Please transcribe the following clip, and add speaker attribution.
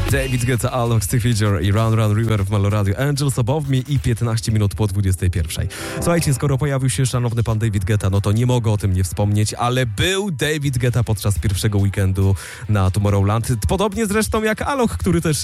Speaker 1: David Guetta, Alok, Steve Figure i Run Run River w Malo Radio. Angels Above Me i 15 minut po 21. Słuchajcie, skoro pojawił się szanowny pan David Guetta, no to nie mogę o tym nie wspomnieć, ale był David Guetta podczas pierwszego weekendu na Tomorrowland. Podobnie zresztą jak Alok, który też